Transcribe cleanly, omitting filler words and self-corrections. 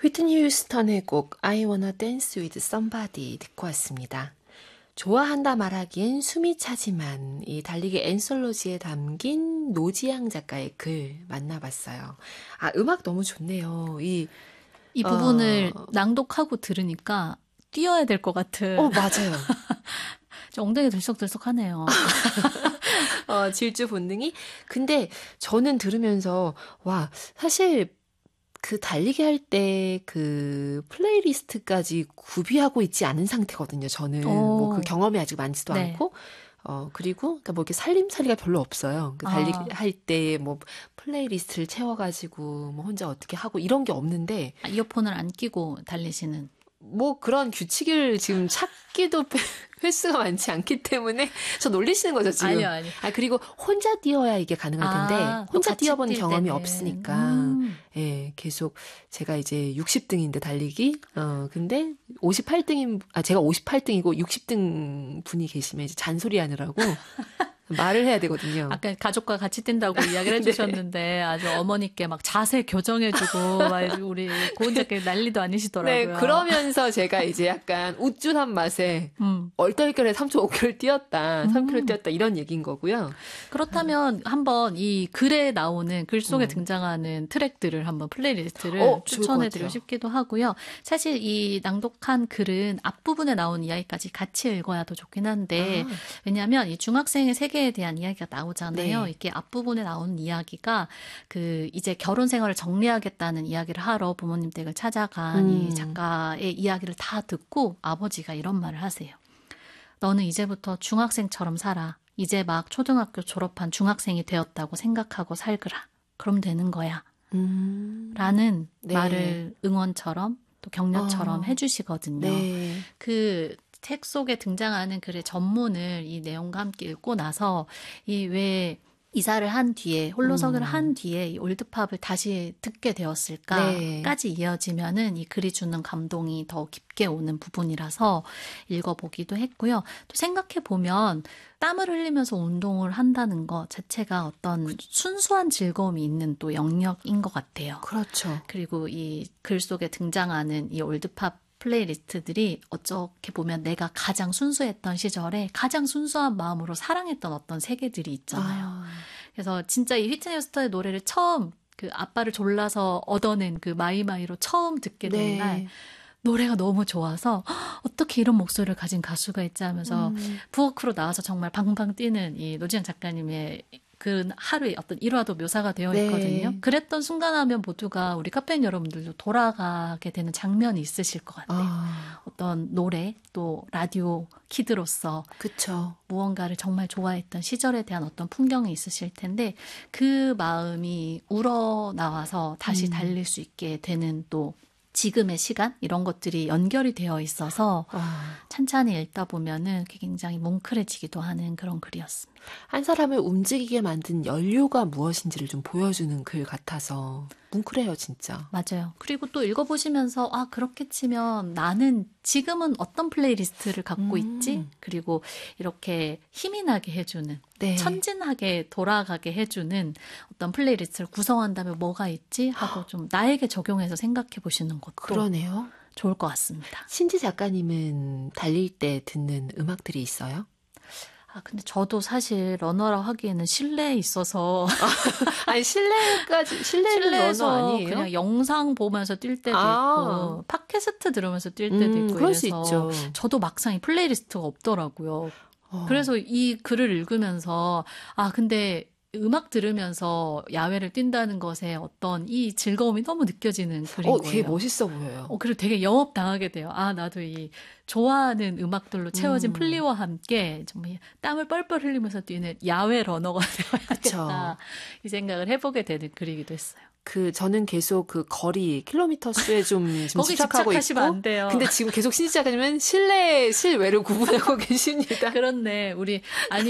휘트니 휴스턴의 곡 I Wanna Dance With Somebody 듣고 왔습니다. 좋아한다 말하기엔 숨이 차지만 이 달리기 앤솔로지에 담긴 노지향 작가의 글 만나봤어요. 아, 음악 너무 좋네요. 이 부분을 낭독하고 들으니까 뛰어야 될 것 같은. 맞아요. 엉덩이 들썩들썩하네요. 질주 본능이. 근데 저는 들으면서 와, 사실 그 달리기 할 때 그 플레이리스트까지 구비하고 있지 않은 상태거든요. 저는 뭐 그 경험이 아직 많지도 네. 않고 그리고 그러니까 뭐 이렇게 살림살이가 별로 없어요. 그 달리기 할 때 뭐 플레이리스트를 채워가지고 뭐 혼자 어떻게 하고 이런 게 없는데 이어폰을 안 끼고 달리시는. 뭐 그런 규칙을 지금 찾기도 횟수가 많지 않기 때문에 저 놀리시는 거죠 지금. 아니요. 그리고 혼자 뛰어야 이게 가능할 텐데 혼자 뛰어본 경험이 때는. 없으니까 예, 계속 제가 이제 60등인데 달리기 근데 58등인 제가 58등이고 60등 분이 계시면 이제 잔소리 하느라고 말을 해야 되거든요. 아까 가족과 같이 뛴다고 이야기를 해주셨는데 네. 아주 어머니께 막 자세 교정해주고 막 우리 고은자께 난리도 아니시더라고요. 네, 그러면서 제가 이제 약간 우쭐한 맛에 얼떨결에 3.5km 뛰었다, 3km 뛰었다 이런 얘기인 거고요. 그렇다면 한번 이 글에 나오는 글 속에 등장하는 트랙들을 한번 플레이리스트를 추천해드리고 싶기도 하고요. 사실 이 낭독한 글은 앞부분에 나온 이야기까지 같이 읽어야 더 좋긴 한데 왜냐하면 이 중학생의 세계 에 대한 이야기가 나오잖아요. 네. 이게 앞부분에 나오는 이야기가 그 이제 결혼 생활을 정리하겠다는 이야기를 하러 부모님 댁을 찾아간 이 작가의 이야기를 다 듣고 아버지가 이런 말을 하세요. 너는 이제부터 중학생처럼 살아. 이제 막 초등학교 졸업한 중학생이 되었다고 생각하고 살거라. 그럼 되는 거야. 라는 네. 말을 응원처럼 또 격려처럼 해주시거든요. 네. 그 책 속에 등장하는 글의 전문을 이 내용과 함께 읽고 나서 이 왜 이사를 한 뒤에 홀로서기를 한 뒤에 이 올드팝을 다시 듣게 되었을까까지 이어지면은 이 글이 주는 감동이 더 깊게 오는 부분이라서 읽어보기도 했고요. 또 생각해 보면 땀을 흘리면서 운동을 한다는 것 자체가 어떤 순수한 즐거움이 있는 또 영역인 것 같아요. 그렇죠. 그리고 이 글 속에 등장하는 이 올드팝 플레이리스트들이 어떻게 보면 내가 가장 순수했던 시절에 가장 순수한 마음으로 사랑했던 어떤 세계들이 있잖아요. 그래서 진짜 이 휘트니 휴스턴의 노래를 처음 그 아빠를 졸라서 얻어낸 그 마이마이로 처음 듣게 된 날 노래가 너무 좋아서 어떻게 이런 목소리를 가진 가수가 있지 하면서 부엌으로 나와서 정말 방방 뛰는 이 노지향 작가님의 그 하루의 어떤 일화도 묘사가 되어 있거든요. 네. 그랬던 순간하면 모두가 우리 카페인 여러분들도 돌아가게 되는 장면이 있으실 것 같아요. 어떤 노래 또 라디오 키드로서 그쵸. 무언가를 정말 좋아했던 시절에 대한 어떤 풍경이 있으실 텐데 그 마음이 우러나와서 다시 달릴 수 있게 되는 또 지금의 시간 이런 것들이 연결이 되어 있어서 찬찬히 읽다 보면은 굉장히 뭉클해지기도 하는 그런 글이었습니다. 한 사람을 움직이게 만든 연료가 무엇인지를 좀 보여주는 글 같아서 뭉클해요, 진짜. 맞아요. 그리고 또 읽어보시면서 그렇게 치면 나는 지금은 어떤 플레이리스트를 갖고 있지? 그리고 이렇게 힘이 나게 해주는 천진하게 돌아가게 해주는 어떤 플레이리스트를 구성한다면 뭐가 있지? 하고 좀 나에게 적용해서 생각해 보시는 것도 그러네요. 좋을 것 같습니다. 신지 작가님은 달릴 때 듣는 음악들이 있어요? 근데 저도 사실 러너라 하기에는 실내에 있어서. 아니, 실내는 러너 아니에요? 그냥 영상 보면서 뛸 때도 있고, 팟캐스트 들으면서 뛸 때도 있고. 그럴 수 있죠. 저도 막상 이 플레이리스트가 없더라고요. 그래서 이 글을 읽으면서, 근데 음악 들으면서 야외를 뛴다는 것에 어떤 이 즐거움이 너무 느껴지는 글인 거예요. 되게 멋있어 보여요. 그리고 되게 영업당하게 돼요. 나도 이 좋아하는 음악들로 채워진 플리와 함께 정말 땀을 뻘뻘 흘리면서 뛰는 야외 러너가 되어야겠다. 이 생각을 해보게 되는 글이기도 했어요. 저는 계속 그 거리, 킬로미터 수에 좀 집착하고 있고. 안 돼요. 근데 지금 계속 신지 작가님은 실외를 구분하고 계십니다. 그렇네.